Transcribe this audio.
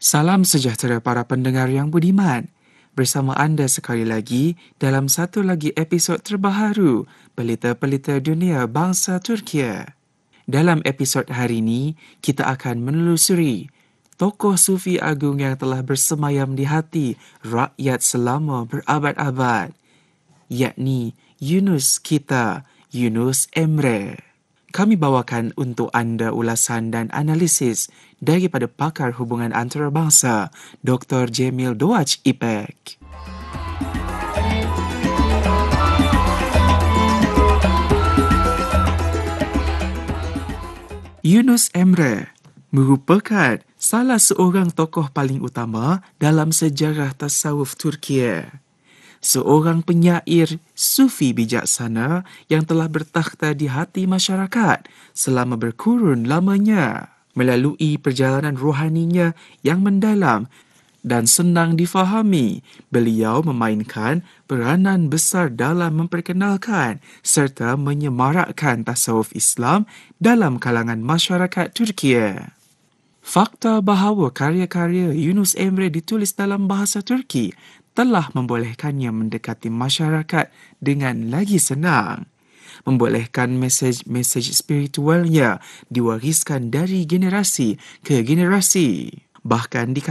Salam sejahtera para pendengar yang budiman. Bersama anda sekali lagi dalam satu lagi episod terbaharu Pelita-Pelita Dunia Bangsa Turki. Dalam episod hari ini, kita akan menelusuri tokoh sufi agung yang telah bersemayam di hati rakyat selama berabad-abad, yakni Yunus kita, Yunus Emre. Kami bawakan untuk anda ulasan dan analisis daripada pakar hubungan antarabangsa, Dr. Jamil Dowaj Ipek. Yunus Emre merupakan salah seorang tokoh paling utama dalam sejarah tasawuf Turkiye. Seorang penyair sufi bijaksana yang telah bertakhta di hati masyarakat selama berkurun lamanya. Melalui perjalanan rohaninya yang mendalam dan senang difahami, beliau memainkan peranan besar dalam memperkenalkan serta menyemarakkan tasawuf Islam dalam kalangan masyarakat Turkiye. Fakta bahawa karya-karya Yunus Emre ditulis dalam bahasa Turki telah membolehkannya mendekati masyarakat dengan lagi senang, membolehkan mesej-mesej spiritualnya diwariskan dari generasi ke generasi. Bahkan